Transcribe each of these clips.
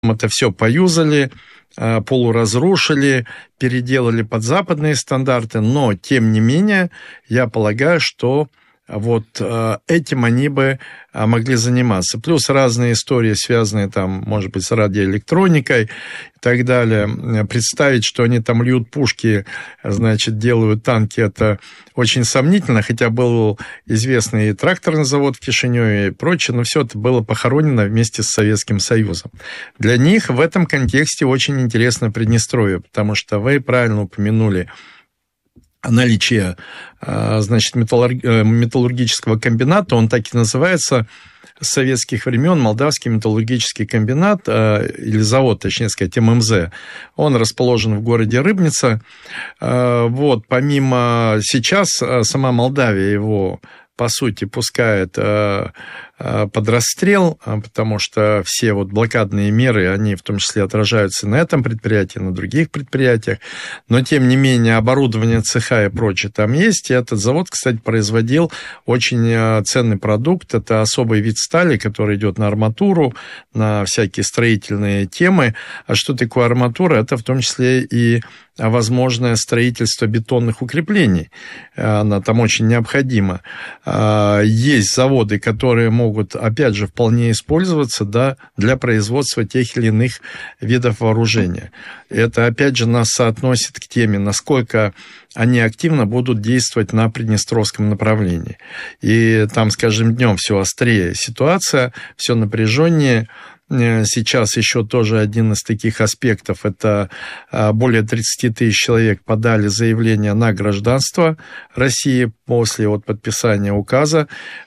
это все поюзали, полуразрушили, переделали под западные стандарты, но, тем не менее, я полагаю, что вот этим они бы могли заниматься. Плюс разные истории, связанные там, может быть, с радиоэлектроникой и так далее. Представить, что они там льют пушки, значит, делают танки, это очень сомнительно, хотя был известный и тракторный завод в Кишиневе и прочее, но все это было похоронено вместе с Советским Союзом. Для них в этом контексте очень интересно Приднестровье, потому что вы правильно упомянули наличие, значит, металлургического комбината, он так и называется, с советских времен, Молдавский металлургический комбинат, или завод, точнее сказать, ММЗ, он расположен в городе Рыбница. Вот, помимо сейчас, сама Молдавия его, по сути, пускает под расстрел, потому что все вот блокадные меры, они в том числе отражаются на этом предприятии, на других предприятиях, но, тем не менее, оборудование цеха и прочее там есть, и этот завод, кстати, производил очень ценный продукт, это особый вид стали, который идет на арматуру, на всякие строительные темы. А что такое арматура? Это в том числе и возможное строительство бетонных укреплений, она там очень необходима. Есть заводы, которые могут, опять же, вполне использоваться, да, для производства тех или иных видов вооружения. Это, опять же, нас соотносит к теме, насколько они активно будут действовать на Приднестровском направлении. И там, скажем, днем все острее ситуация, все напряженнее. Сейчас еще тоже один из таких аспектов, это более 30 тысяч человек подали заявление на гражданство России после вот подписания указа,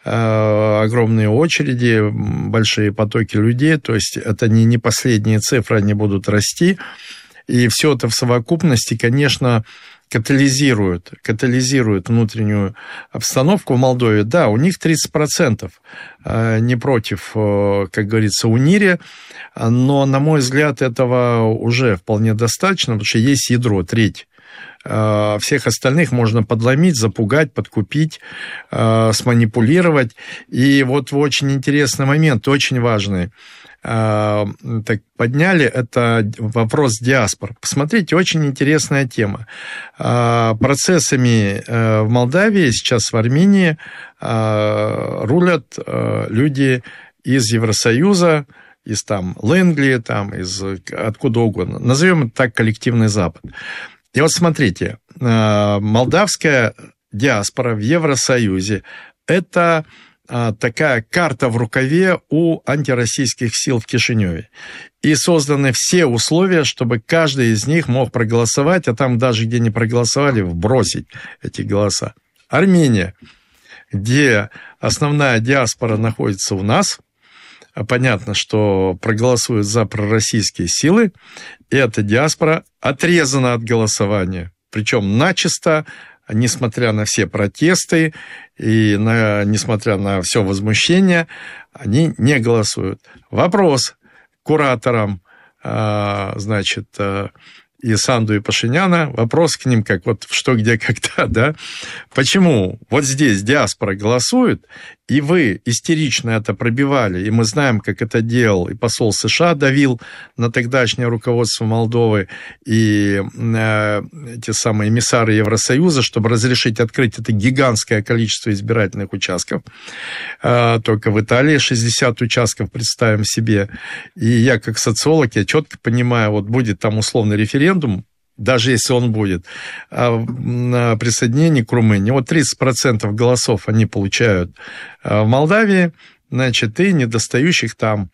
огромные очереди, большие потоки людей, то есть это не последние цифры, они будут расти, и все это в совокупности, конечно, катализирует внутреннюю обстановку в Молдове. Да, у них 30% не против, как говорится, УНИРе, но, на мой взгляд, этого уже вполне достаточно, потому что есть ядро, треть. Всех остальных можно подломить, запугать, подкупить, сманипулировать. И вот очень интересный момент, очень важный. Так подняли, это вопрос диаспор. Посмотрите, очень интересная тема. Процессами в Молдавии, сейчас в Армении рулят люди из Евросоюза, из там Лэнгли, там, из откуда угодно. Назовем это так, коллективный Запад. И вот смотрите, молдавская диаспора в Евросоюзе – это такая карта в рукаве у антироссийских сил в Кишиневе. И созданы все условия, чтобы каждый из них мог проголосовать, а там даже где не проголосовали, вбросить эти голоса. Армения, где основная диаспора находится у нас, понятно, что проголосуют за пророссийские силы, и эта диаспора отрезана от голосования. Причем начисто, несмотря на все протесты и несмотря на все возмущение, они не голосуют. Вопрос кураторам, значит, и Санду, и Пашиняна, вопрос к ним, как вот что, где, когда, да? Почему вот здесь диаспора голосует, и вы истерично это пробивали, и мы знаем, как это делал и посол США давил на тогдашнее руководство Молдовы, и эти самые эмиссары Евросоюза, чтобы разрешить открыть это гигантское количество избирательных участков. Только в Италии 60 участков, представим себе. И я, как социолог, я четко понимаю, вот будет там условный референдум, даже если он будет, на присоединение к Румынии. Вот 30% голосов они получают в Молдавии, значит, и недостающих там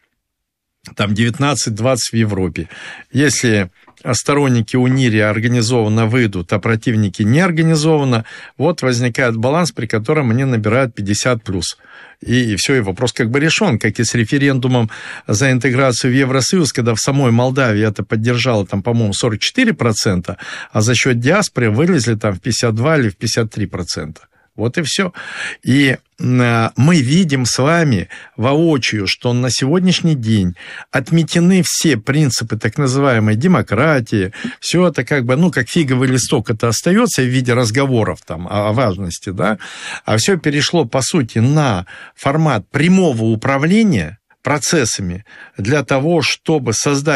19-20 в Европе. Если сторонники УНИРе организованно выйдут, а противники не организованно, вот возникает баланс, при котором они набирают 50+. И все, и вопрос как бы решен, как и с референдумом за интеграцию в Евросоюз, когда в самой Молдавии это поддержало, там, по-моему, 44%, а за счет диаспоры вылезли там в 52 или в 53%. Вот и все. И мы видим с вами воочию, что на сегодняшний день отметены все принципы так называемой демократии. Все это как бы, ну, как фиговый листок, это остается в виде разговоров там о важности, да, а все перешло, по сути, на формат прямого управления процессами для того, чтобы создать